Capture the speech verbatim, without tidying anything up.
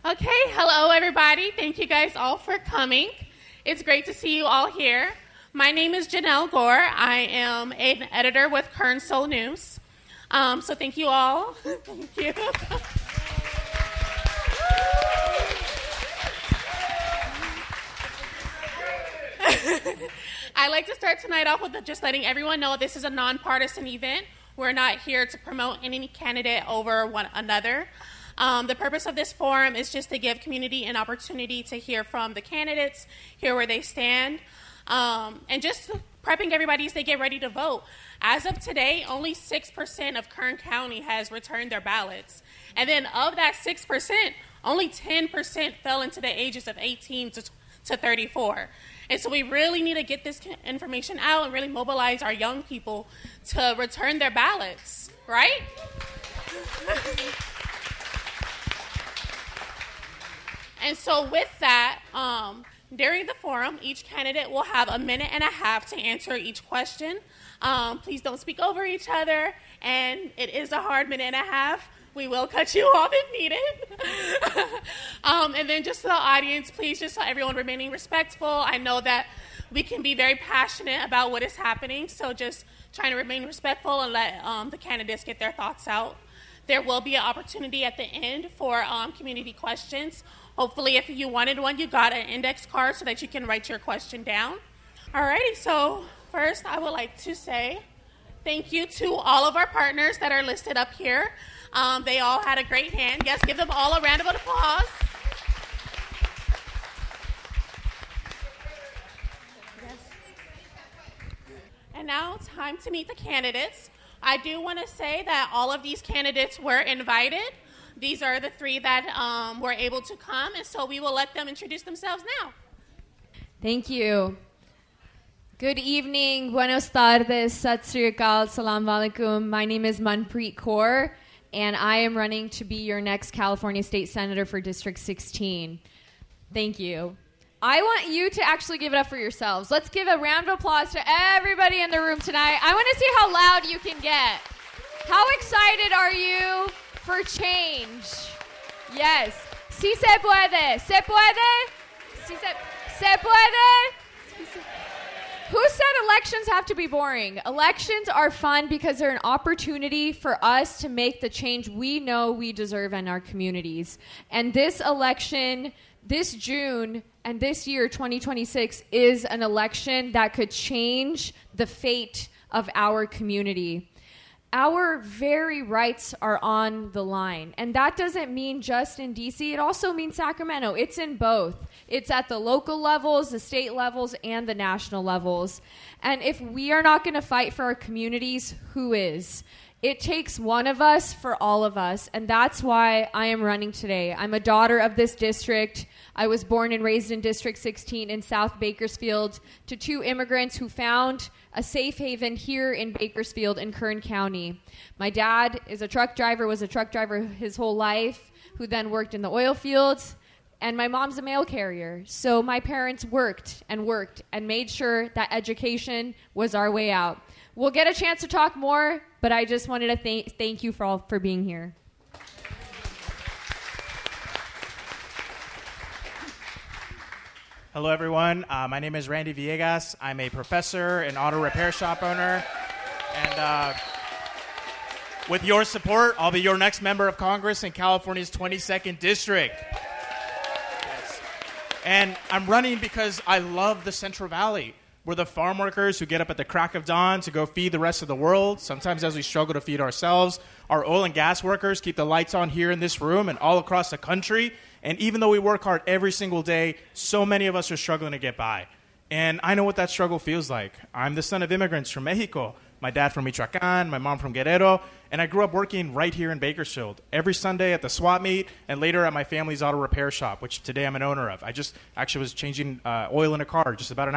Okay, hello everybody. Thank you guys all for coming. It's great to see you all here. My name is Janelle Gore. I am an editor with Kern Soul News. Um, so thank you all. Thank you. I'd like to start tonight off with just letting everyone know this is a nonpartisan event. We're not here to promote any candidate over one another. Um, the purpose of this forum is just to give community an opportunity to hear from the candidates, hear where they stand, um, and just prepping everybody as they get ready to vote. As of today, only six percent of Kern County has returned their ballots. And then of that six percent, only ten percent fell into the ages of eighteen to thirty-four. And so we really need to get this information out and really mobilize our young people to return their ballots, right? And so with that, um, during the forum, each candidate will have a minute and a half to answer each question. Um, please don't speak over each other, and it is a hard minute and a half. We will cut you off if needed. um, and then just to the audience, please just so everyone remaining respectful. I know that we can be very passionate about what is happening, so just trying to remain respectful and let um, the candidates get their thoughts out. There will be an opportunity at the end for um, community questions. Hopefully, if you wanted one, you got an index card so that you can write your question down. Alrighty, so first I would like to say thank you to all of our partners that are listed up here. Um, they all had a great hand. Yes, give them all a round of applause. Yes. And now it's time to meet the candidates. I do want to say that all of these candidates were invited. These are the three that um, were able to come, and so we will let them introduce themselves now. Thank you. Good evening, buenos tardes, sat sri akal, salam alaikum. My name is Manpreet Kaur, and I am running to be your next California State Senator for District sixteen. Thank you. I want you to actually give it up for yourselves. Let's give a round of applause to everybody in the room tonight. I want to see how loud you can get. How excited are you for change? Yes. Si se puede. Se puede? Si se, se puede? Si se... Who said elections have to be boring? Elections are fun because they're an opportunity for us to make the change we know we deserve in our communities. And this election, this June and this year, twenty twenty-six, is an election that could change the fate of our community. Our very rights are on the line. And that doesn't mean just in D C. It also means Sacramento. It's in both. It's at the local levels, the state levels, and the national levels. And if we are not going to fight for our communities, who is? It takes one of us for all of us, and that's why I am running today. I'm a daughter of this district. I was born and raised in District sixteen in South Bakersfield to two immigrants who found a safe haven here in Bakersfield in Kern County. My dad is a truck driver, was a truck driver his whole life, who then worked in the oil fields. And my mom's a mail carrier. So my parents worked and worked and made sure that education was our way out. We'll get a chance to talk more, but I just wanted to th- thank you for all for being here. Hello, everyone. Uh, my name is Randy Villegas. I'm a professor and auto repair shop owner. And uh, with your support, I'll be your next member of Congress in California's twenty-second District. Yes. And I'm running because I love the Central Valley. We're the farm workers who get up at the crack of dawn to go feed the rest of the world, sometimes as we struggle to feed ourselves. Our oil and gas workers keep the lights on here in this room and all across the country. And even though we work hard every single day, so many of us are struggling to get by. And I know what that struggle feels like. I'm the son of immigrants from Mexico. My dad from Michoacan, my mom from Guerrero, and I grew up working right here in Bakersfield every Sunday at the swap meet and later at my family's auto repair shop, which today I'm an owner of. I just actually was changing uh, oil in a car just about an